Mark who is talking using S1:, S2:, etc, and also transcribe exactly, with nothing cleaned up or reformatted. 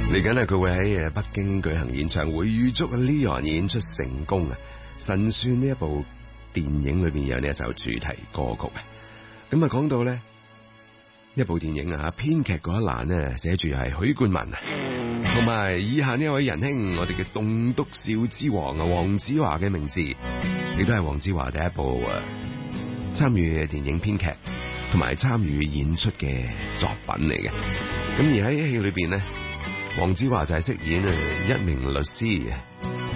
S1: 嚟緊啊，佢會喺誒北京舉行演唱會，預祝 Leon 演出成功啊！神算呢一部電影裏邊有呢一首主題歌曲啊！咁啊，講到咧一部電影啊，編劇嗰一欄呢，寫住係許冠文啊，同埋以下呢一位仁兄，我哋嘅棟篤笑之王啊，黃子華嘅名字，亦都係黃子華第一部啊參與電影編劇同埋參與演出嘅作品嚟嘅。咁而喺戲裏邊呢，黃子華就係飾演啊一名律師，